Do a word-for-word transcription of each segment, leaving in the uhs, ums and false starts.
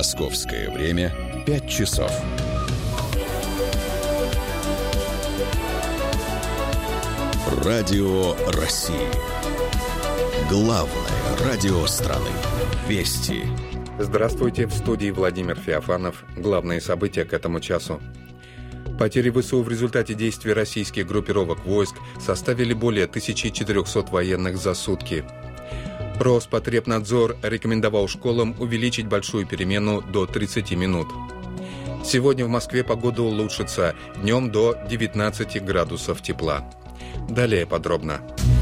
Московское время пять часов. Радио России. Главное радио страны. Вести. Здравствуйте, в студии Владимир Феофанов. Главные события к этому часу. Потери ВСУ в результате действий российских группировок войск составили более тысячи четырехсот военных за сутки. Роспотребнадзор рекомендовал школам увеличить большую перемену до тридцати минут. Сегодня в Москве погода улучшится, днем до девятнадцати градусов тепла. Далее подробно.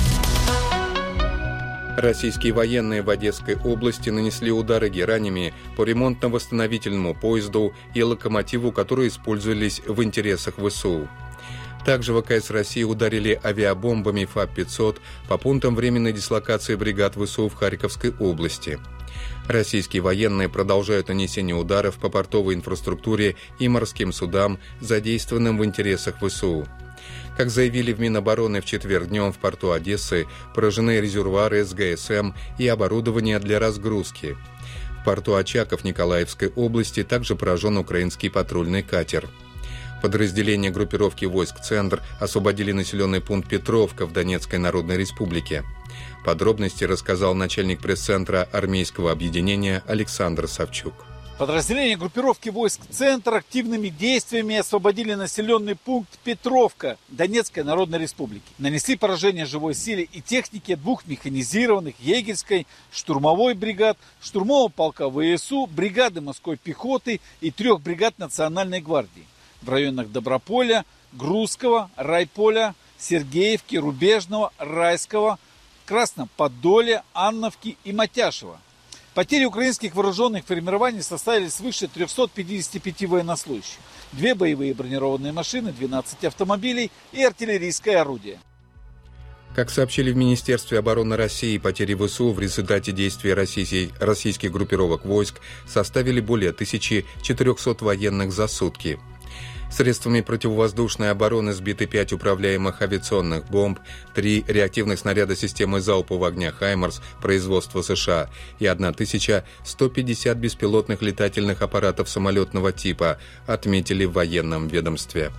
Российские военные в Одесской области нанесли удары геранями по ремонтно-восстановительному поезду и локомотиву, которые использовались в интересах ВСУ. Также ВКС России ударили авиабомбами ФАБ пятьсот по пунктам временной дислокации бригад ВСУ в Харьковской области. Российские военные продолжают нанесение ударов по портовой инфраструктуре и морским судам, задействованным в интересах ВСУ. Как заявили в Минобороны в четверг днем, в порту Одессы поражены резервуары с ГСМ и оборудование для разгрузки. В порту Очаков Николаевской области также поражен украинский патрульный катер. Подразделения группировки войск «Центр» освободили населенный пункт Петровка в Донецкой Народной Республике. Подробности рассказал начальник пресс-центра армейского объединения Александр Савчук. Подразделения группировки войск «Центр» активными действиями освободили населенный пункт Петровка Донецкой Народной Республики. Нанесли поражение живой силе и технике двух механизированных егерской, штурмовой бригад, штурмового полка ВСУ, бригады морской пехоты и трех бригад Национальной гвардии в районах Доброполя, Грузского, Райполя, Сергеевки, Рубежного, Райского, Красноподолья, Анновки и Матяшева. Потери украинских вооруженных формирований составили свыше трехсот пятидесяти пяти военнослужащих, две боевые бронированные машины, двенадцать автомобилей и артиллерийское орудие. Как сообщили в Министерстве обороны России, потери ВСУ в результате действий российских, российских группировок войск составили более тысячи четырехсот военных за сутки. Средствами противовоздушной обороны сбиты пять управляемых авиационных бомб, три реактивных снаряда системы залпового огня «Хаймарс» производства США и тысяча сто пятьдесят беспилотных летательных аппаратов самолетного типа, отметили в военном ведомстве.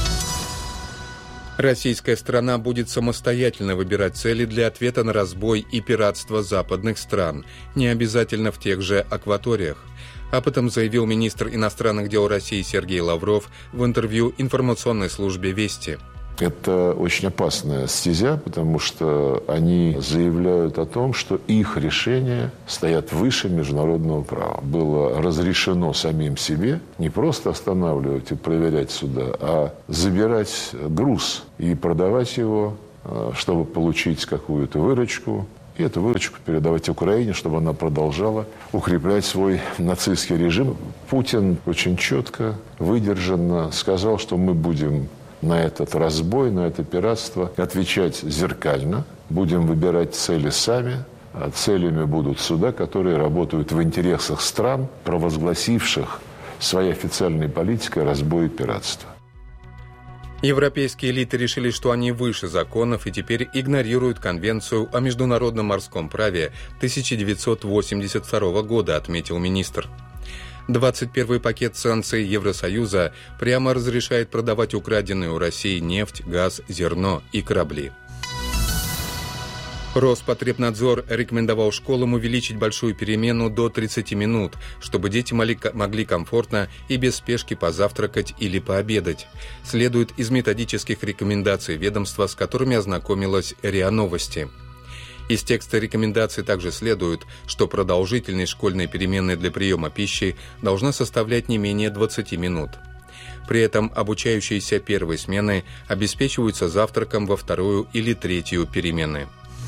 Российская сторона будет самостоятельно выбирать цели для ответа на разбой и пиратство западных стран, не обязательно в тех же акваториях. Об этом заявил министр иностранных дел России Сергей Лавров в интервью информационной службе «Вести». Это очень опасная стезя, потому что они заявляют о том, что их решения стоят выше международного права. Было разрешено самим себе не просто останавливать и проверять суда, а забирать груз и продавать его, чтобы получить какую-то выручку. И эту выручку передавать Украине, чтобы она продолжала укреплять свой нацистский режим. Путин очень четко, выдержанно сказал, что мы будем на этот разбой, на это пиратство отвечать зеркально. Будем выбирать цели сами. А целями будут суда, которые работают в интересах стран, провозгласивших своей официальной политикой разбой и пиратство. Европейские элиты решили, что они выше законов и теперь игнорируют Конвенцию о международном морском праве тысяча девятьсот восемьдесят второго года, отметил министр. двадцать первый пакет санкций Евросоюза прямо разрешает продавать украденную у России нефть, газ, зерно и корабли. Роспотребнадзор рекомендовал школам увеличить большую перемену до тридцати минут, чтобы дети могли комфортно и без спешки позавтракать или пообедать. Следует из методических рекомендаций ведомства, с которыми ознакомилась РИА Новости. Из текста рекомендаций также следует, что продолжительность школьной перемены для приема пищи должна составлять не менее двадцати минут. При этом обучающиеся первой смены обеспечиваются завтраком во вторую или третью перемены.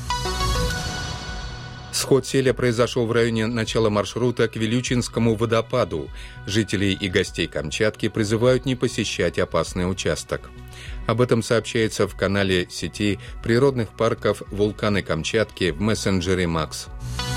Сход селя произошел в районе начала маршрута к Вилючинскому водопаду. Жителей и гостей Камчатки призывают не посещать опасный участок. Об этом сообщается в канале сети природных парков «Вулканы Камчатки» в мессенджере «Макс».